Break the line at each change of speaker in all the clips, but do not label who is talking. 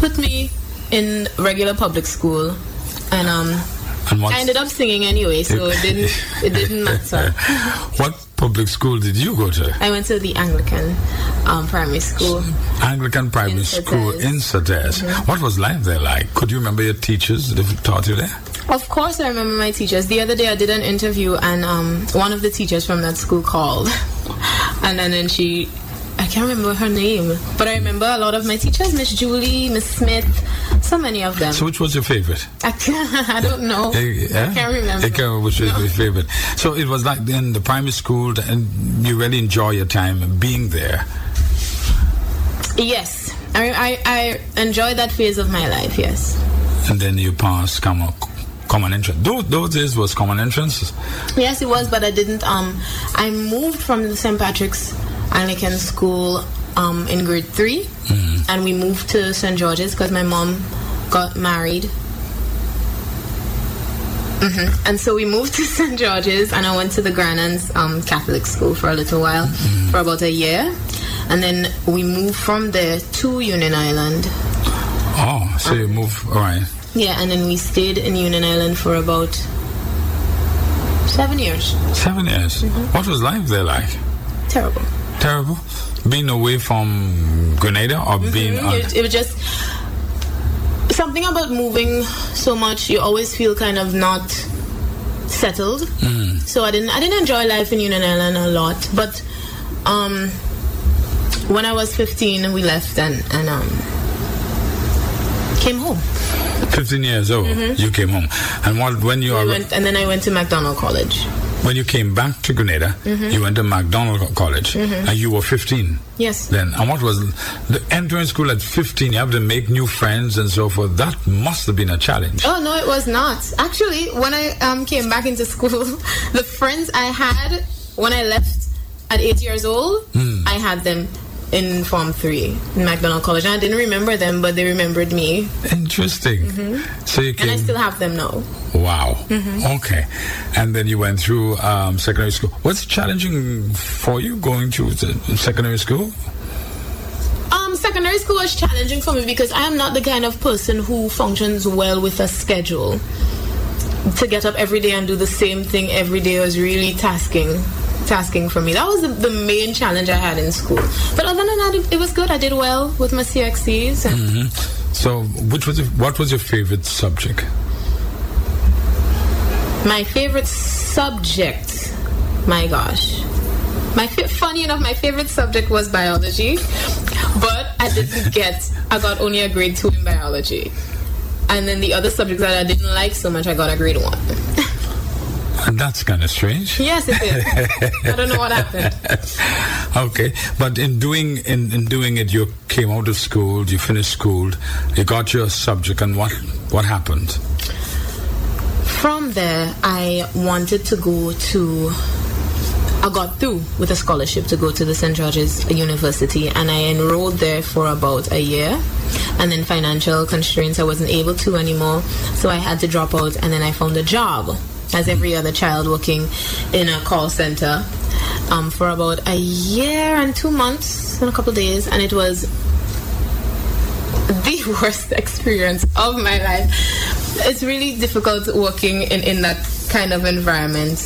put me in regular public school, and I ended up singing anyway, so it didn't matter.
What public school did you go to?
I went to the Anglican primary school.
Anglican primary school in Sates. Mm-hmm. What was life there like? Could you remember your teachers that taught you there?
Of course I remember my teachers. The other day I did an interview, and one of the teachers from that school called. And then I can't remember her name, but I remember a lot of my teachers, Miss Julie, Miss Smith, so many of them.
So which was your favorite?
I don't know. I can't remember.
I can't remember which was your favorite. So it was like in the primary school, and you really enjoy your time being there.
Yes. I enjoyed that phase of my life, yes.
And then you passed common entrance. Those days was common entrance?
Yes, it was, but I didn't. I moved from the St. Patrick's Anglican School in grade 3, and we moved to St. George's because my mom got married. And so we moved to St. George's, and I went to the Grandans Catholic School for a little while, for about a year, and then we moved from there to Union Island.
Oh, so you moved, all right.
Yeah, and then we stayed in Union Island for about 7 years.
7 years? What was life there like?
Terrible.
Terrible? Being away from Grenada or being...
It was just... Something about moving so much, you always feel kind of not settled. So I didn't enjoy life in Union Island a lot. But when I was 15, we left and came home.
15 years old, you came home. And when you
and then I went to MacDonald College.
When you came back to Grenada, you went to MacDonald College, and you were 15.
Yes.
Then, and what was the entering school at 15? You have to make new friends and so forth. That must have been a challenge.
Oh no, it was not. Actually, when I came back into school, the friends I had when I left at 8 years old, I had them in Form 3 in MacDonald College. And I didn't remember them, but they remembered me.
Interesting. So you came...
And I still have them now.
Wow. Okay. And then you went through secondary school. What's challenging for you going through secondary school?
Secondary school was challenging for me because I am not the kind of person who functions well with a schedule. To get up every day and do the same thing every day was really tasking for me. That was the main challenge I had in school. But other than that, it was good. I did well with my CXCs.
So, what was your favorite subject?
My favorite subject, my gosh. Funny enough, my favorite subject was biology, but I got only a grade 2 in biology. And then the other subjects that I didn't like so much, I got a grade 1.
And that's kind of strange.
Yes, it is. I don't know what happened.
Okay, but in doing it, you came out of school, you finished school, you got your subject, and what happened?
From there, I wanted to go to... I got through with a scholarship to go to the St. George's University, and I enrolled there for about a year. And then financial constraints, I wasn't able to anymore, so I had to drop out, and then I found a job as every other child working in a call center for about a year and 2 months and a couple of days, and it was the worst experience of my life. It's really difficult working in that kind of environment.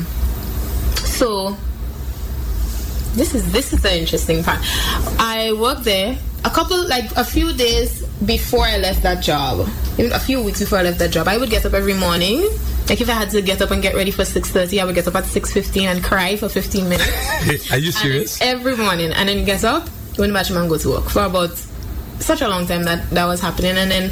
So this is the interesting part. I worked there a few days before I left that job, even a few weeks before I left that job. I would get up every morning. Like if I had to get up and get ready for 6:30, I would get up at 6:15 and cry for 15 minutes.
Are you serious?
Every morning, and then get up, go in the bathroom and go to work for about such a long time that was happening. And then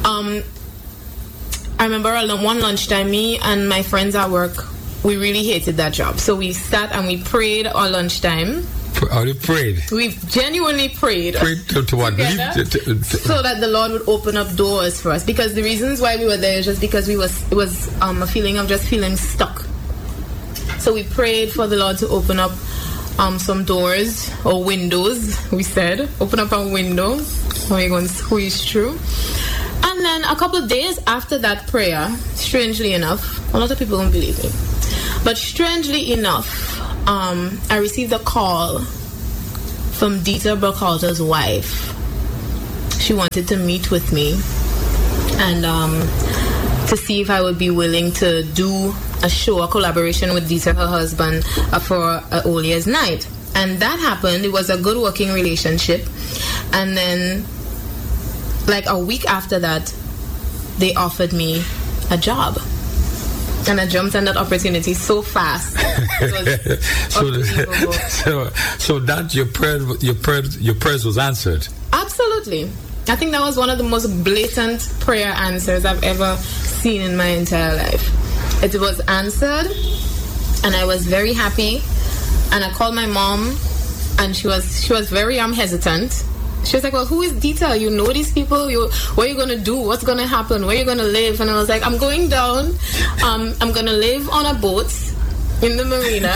I remember one lunchtime, me and my friends at work, we really hated that job. So we sat and we prayed all lunchtime.
Oh, you prayed?
We genuinely prayed.
Prayed to what?
So that the Lord would open up doors for us. Because the reasons why we were there is just because it was a feeling of just feeling stuck. So we prayed for the Lord to open up some doors or windows, we said. Open up a window. We're going to squeeze through. And then a couple of days after that prayer, strangely enough, a lot of people don't believe me, but strangely enough, I received a call from Dieter Burkhalter's wife she wanted to meet with me and to see if I would be willing to do a collaboration with Dita, her husband, for All Year's Night. And that happened. It was a good working relationship. And then, like a week after that, they offered me a job. And I jumped on that opportunity so fast. It was
so that your prayers was answered.
Absolutely. I think that was one of the most blatant prayer answers I've ever seen in my entire life. It was answered, and I was very happy. And I called my mom, and she was very hesitant. She was like, well, who is Dita? You know these people? What are you going to do? What's going to happen? Where are you going to live? And I was like, I'm going down. I'm going to live on a boat in the marina.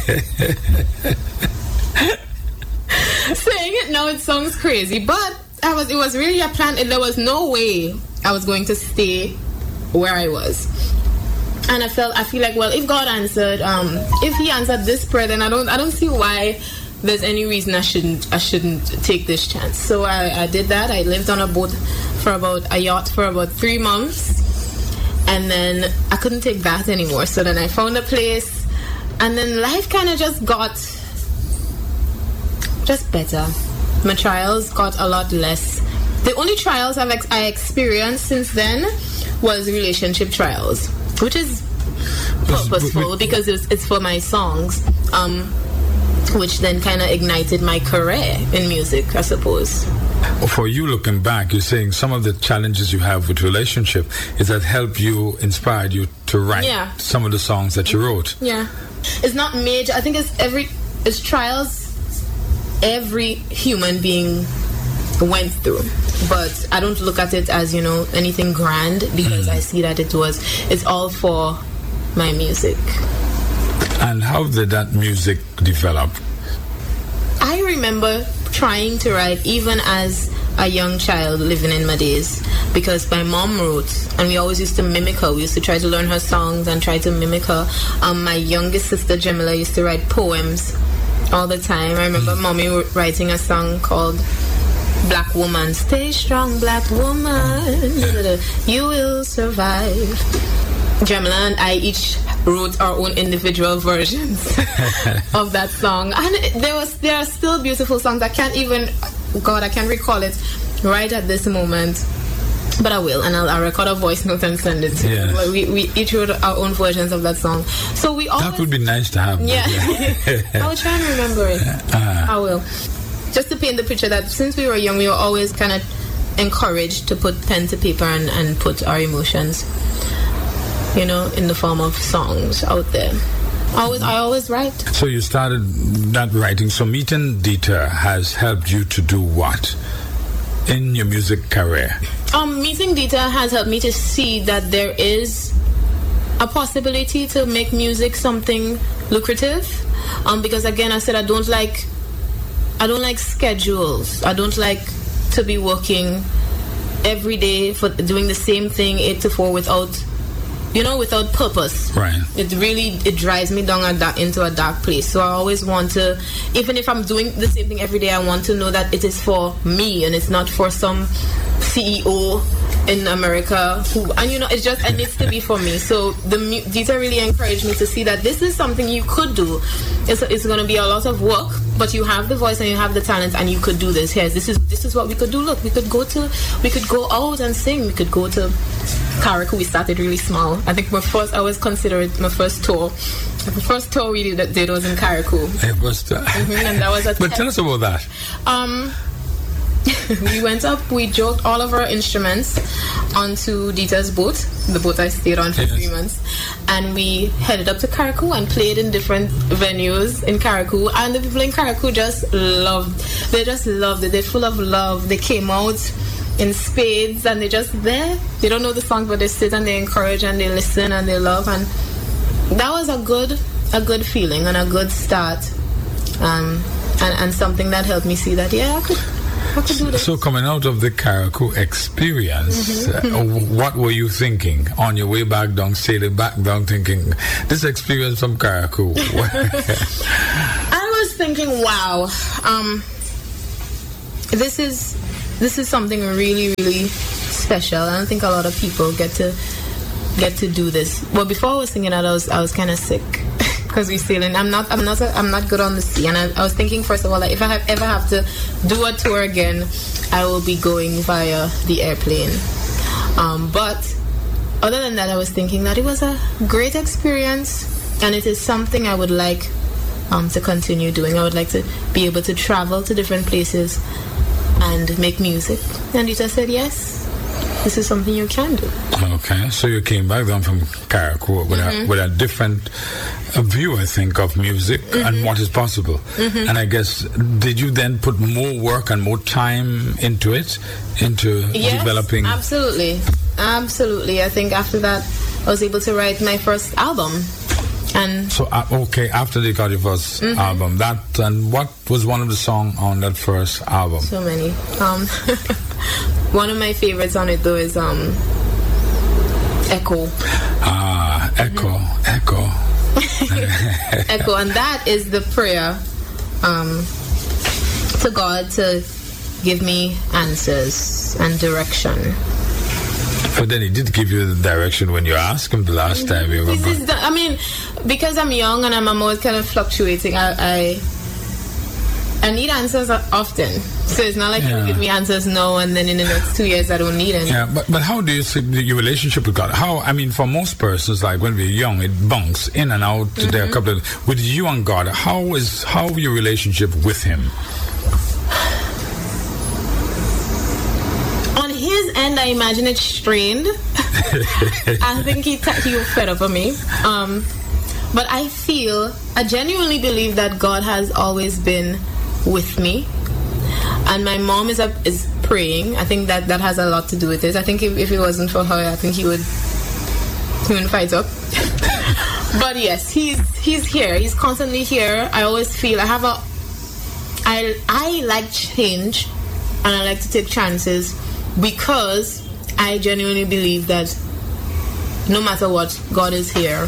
Saying it now, it sounds crazy. But it was really a plan. There was no way I was going to stay where I was. And I feel like, well, if God answered, if He answered this prayer, then I don't see why there's any reason I shouldn't take this chance. So I did that. I lived on a yacht for about 3 months, and then I couldn't take that anymore. So then I found a place, and then life kind of just got better. My trials got a lot less. The only trials I experienced since then was relationship trials, which is purposeful because it's for my songs. Which then kind of ignited my career in music, I suppose.
For you looking back, you're saying some of the challenges you have with relationship is that inspired you to write some of the songs that you wrote.
Yeah. It's not major. I think it's trials every human being went through. But I don't look at it as, anything grand because I see that it's all for my music.
And how did that music develop?
I remember trying to write even as a young child living in my days because my mom wrote and we always used to mimic her. We used to try to learn her songs and try to mimic her. My youngest sister Jamila used to write poems all the time. I remember mommy writing a song called Black Woman. Stay strong, black woman. You will survive. Jamila and I each wrote our own individual versions of that song, and there are still beautiful songs. I can't recall it right at this moment, but I will, and I'll record a voice note and send it to you. We each wrote our own versions of that song, so we always,
that would be nice to have.
Yeah. I will try and remember it. I will, just to paint the picture that since we were young, we were always kind of encouraged to put pen to paper and put our emotions, in the form of songs out there. I always write. So
you started that writing. So meeting Dita has helped you to do what in your music career?
Meeting Dita has helped me to see that there is a possibility to make music something lucrative. Because again, I said I don't like schedules. I don't like to be working every day for doing the same thing 8 to 4 without purpose.
Right.
It drives me down into a dark place. So I always want to, even if I'm doing the same thing every day, I want to know that it is for me and it's not for some CEO in America it needs to be for me. So Dita really encouraged me to see that this is something you could do. It's going to be a lot of work, but you have the voice and you have the talent and you could do this. This is what we could do. Look, we could go out and sing. We could go to Carriacou. We started really small. I think I always consider it my first tour. The first tour we did was in Carriacou.
It was,
and that was
but tell us about that.
We went up, we joked all of our instruments onto Dita's boat, the boat I stayed on for 3 months, and we headed up to Carriacou and played in different venues in Carriacou, and the people in Carriacou just loved it. They're full of love. They came out in spades and they're just there. They don't know the song, but they sit and they encourage and they listen and they love, and that was a good feeling and a good start, and something that helped me see that I could do this.
So coming out of the Carriacou experience, what were you thinking on your way back down, sailing back down, thinking, this experience from Carriacou?
I was thinking, wow, this is this is something really, really special. I don't think a lot of people get to do this. Well, before I was singing that, I was kind of sick because we're sailing. I'm not good on the sea, and I was thinking, first of all, that if I ever have to do a tour again, I will be going via the airplane. But other than that, I was thinking that it was a great experience, and it is something I would like to continue doing. I would like to be able to travel to different places and make music. And Rita said, yes, this is something you can do.
Okay, so you came back then from Carriacou with a different view, I think, of music and what is possible. And I guess, did you then put more work and more time into it, developing?
Absolutely. I think after that, I was able to write my first album. And
so, after you got your first album, and what was one of the songs on that first album?
So many. One of my favorites on it, though, is Echo.
Echo.
Echo, and that is the prayer to God to give me answers and direction.
But then he did give you the direction when you asked him the last time you were.
Because I'm young and I'm always kind of fluctuating, I need answers often. So it's not like you give me answers now and then in the next 2 years I don't need any.
Yeah, but how do you see your relationship with God? For most persons, like when we're young, it bunks in and out. There are a couple of, with you and God, how your relationship with Him?
On his end, I imagine it's strained. I think he was fed up of me. But I genuinely believe that God has always been with me. And my mom is praying. I think that has a lot to do with it. I think if it wasn't for her, I think he would fight up. But yes, he's here. He's constantly here. I always feel I like change, and I like to take chances because I genuinely believe that no matter what, God is here.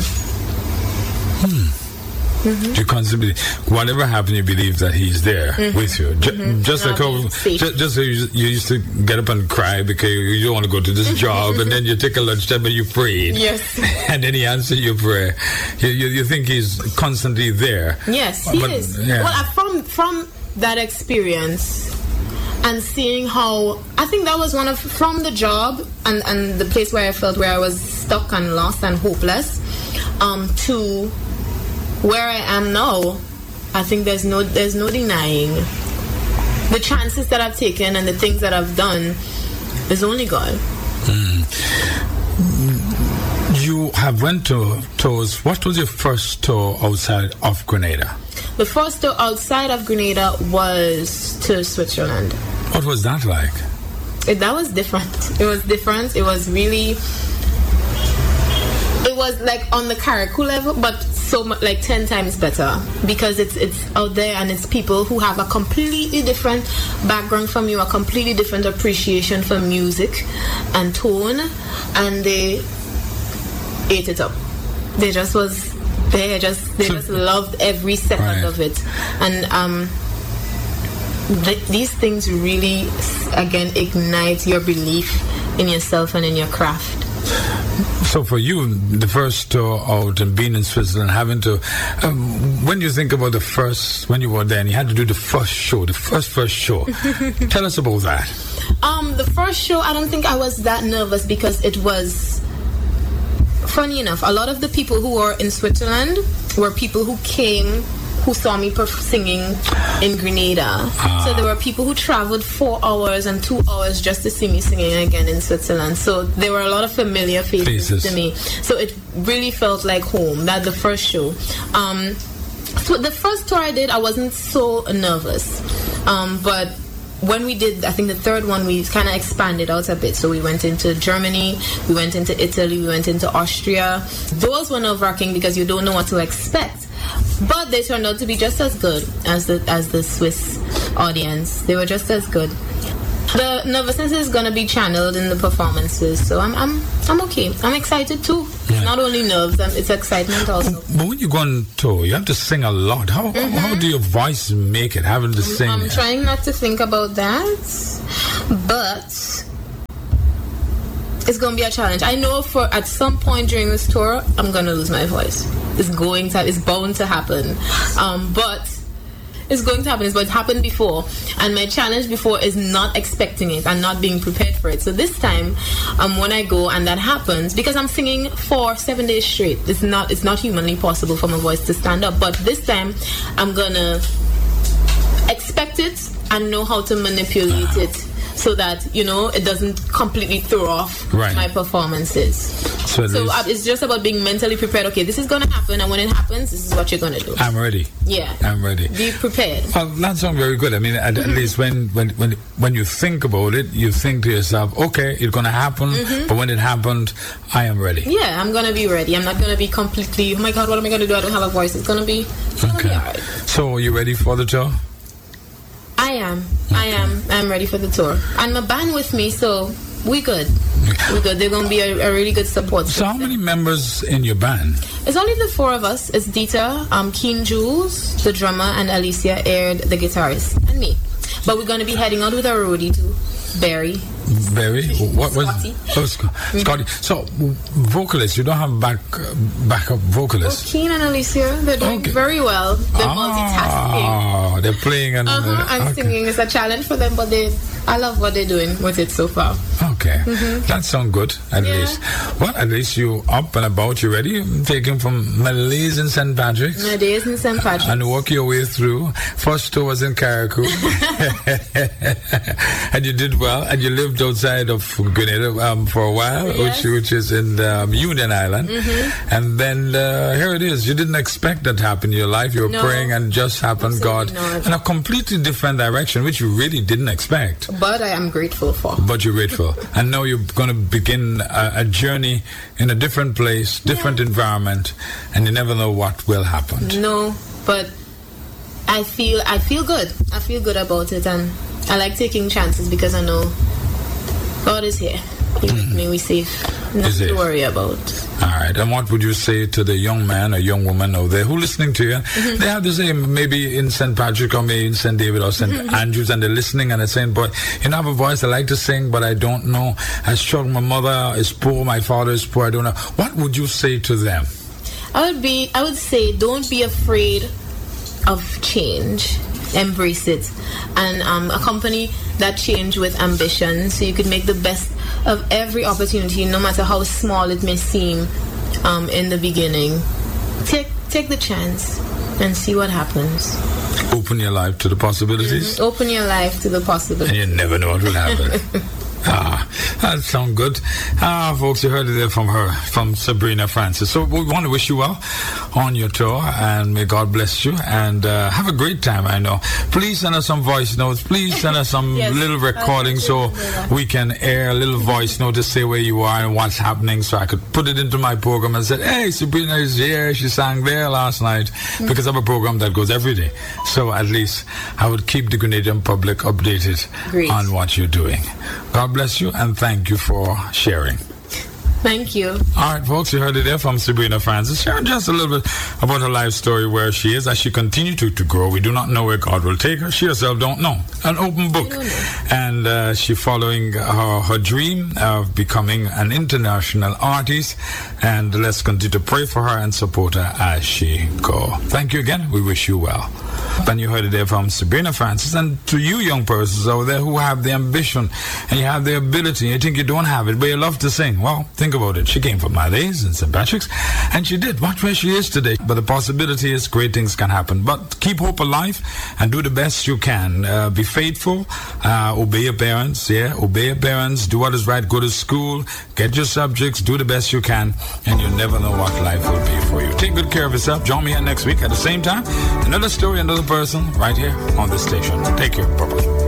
You constantly, whatever happens, you believe that He's there with you. Just like you used to get up and cry because you don't want to go to this job, and then you take a lunchtime and you prayed. Yes.
And then He answered your prayer. You think He's constantly there.
Yes, He is. Yeah. Well, from that experience and seeing how, I think that was from the job and the place where I felt where I was stuck and lost and hopeless, to where I am now. I think there's no denying the chances that I've taken and the things that I've done is only God.
You have went to tours. What was your first tour outside of Grenada?
The first tour outside of Grenada was to Switzerland.
What was that like?
That was different. It was different. It was like on the Carriacou level, but so much, like 10 times better, because it's out there and it's people who have a completely different background from you, a completely different appreciation for music and tone, and they ate it up. They just loved every second of it, and these things really, again, ignite your belief in yourself and in your craft.
So for you, the first tour out and being in Switzerland, having to, when you think about when you were there and you had to do the first show, tell us about that.
The first show, I don't think I was that nervous because it was, funny enough, a lot of the people who were in Switzerland were people who saw me singing in Grenada. So there were people who traveled 4 hours and 2 hours just to see me singing again in Switzerland. So there were a lot of familiar faces to me. So it really felt like home, that the first show. So the first tour I did, I wasn't so nervous. But when we did, I think the third one, we kind of expanded out a bit. So we went into Germany, we went into Italy, we went into Austria. Those were nerve-wracking because you don't know what to expect. But they turned out to be just as good as the Swiss audience. They were just as good. The nervousness is gonna be channeled in the performances, so I'm okay. I'm excited too. It's not only nerves, it's excitement also.
But when you go on tour, you have to sing a lot. How do your voice make it? Having to sing?
I'm trying not to think about that. but it's going to be a challenge. I know at some point during this tour, I'm going to lose my voice. It's bound to happen. But it's going to happen. It's happened before. And my challenge before is not expecting it and not being prepared for it. So this time, when I go and that happens, because I'm singing for 7 days straight, it's not humanly possible for my voice to stand up. But this time, I'm going to expect it and know how to manipulate it, so that, it doesn't completely throw off my performances. So it's just about being mentally prepared. Okay, this is going to happen, and when it happens, this is what you're going to do.
I'm ready.
Yeah.
I'm ready.
Be prepared.
Well, that sounds very good. I mean, at least when you think about it, you think to yourself, okay, it's going to happen, but when it happened, I am ready.
Yeah, I'm going to be ready. I'm not going to be completely, oh my God, what am I going to do? I don't have a voice. It's going to be all right. So,
are you ready for the tour?
I am. I'm ready for the tour. And my band with me, so we good. We're good. They're going to be a really good support system.
So how many members in your band?
It's only the 4 of us. It's Dita, Keen Jules, the drummer, and Alicia Aird, the guitarist, and me. But we're going to be heading out with our roadie too. Barry?
What was Scotty? So vocalists, you don't have backup vocalists?
Oh, Keen and Alicia, they're doing very well. They're multitasking.
They're playing and
singing. It's a challenge for them, but I love what they're doing with it so far.
Okay, that sounds good. At least, well, at least you up and about. You ready? Taking from Malays in St. Patrick's.
Malays in St. Patrick's,
and work your way through. First tour was in Carriacou, and you did well. And you lived outside of Grenada for a while, which is in Union Island. And then here it is. You didn't expect that to happen in your life. You were praying and just happened. God in a completely different direction, which you really didn't expect.
But I am grateful for.
But you're grateful. And now you're going to begin a journey in a different place, different environment, and you never know what will happen.
No, but I feel good. I feel good about it, and I like taking chances because I know God is here. He with me, we safe. Nothing to worry about.
All right. And what would you say to the young man or young woman over there who listening to you? They have the same, maybe in St. Patrick or maybe in St. David or St. Andrews, and they're listening and they're saying, boy, you know, I have a voice, I like to sing, but I don't know. I struggle. My mother is poor, my father is poor, I don't know. What would you say to them?
I would say, don't be afraid of change. Embrace it and accompany that change with ambition, so you could make the best of every opportunity, no matter how small it may seem in the beginning. Take the chance and see what happens.
Open your life to the possibilities.
Open your life to the possibilities,
and you never know what will happen. That sounds good. Folks, you heard it there from Sabrina Francis. So we want to wish you well on your tour, and may God bless you, and have a great time. I know. Please send us some voice notes. Please send us some little recordings so we can air a little voice note to say where you are and what's happening, so I could put it into my program and say, hey, Sabrina is here. She sang there last night, because I have a program that goes every day. So at least I would keep the Grenadian public updated on what you're doing. God bless you, and thank you for sharing.
Thank you.
All right, folks, you heard it there from Sabrina Francis, sharing just a little bit about her life story, where she is as she continues to grow. We do not know where God will take her. She herself don't know. An open book. And she's following her dream of becoming an international artist. And let's continue to pray for her and support her as she goes. Thank you again. We wish you well. And you heard it there from Sabrina Francis. And to you young persons over there who have the ambition and you have the ability, you think you don't have it, but you love to sing. Well, think about it. She came from Malays in St. Patrick's, and she did. Watch where she is today. But the possibility is great things can happen. But keep hope alive and do the best you can. Be faithful. Obey your parents. Obey your parents. Do what is right. Go to school. Get your subjects. Do the best you can. And you'll never know what life will be for you. Take good care of yourself. Join me here next week at the same time. Another story, another person, right here on this station. Take care. Bye-bye.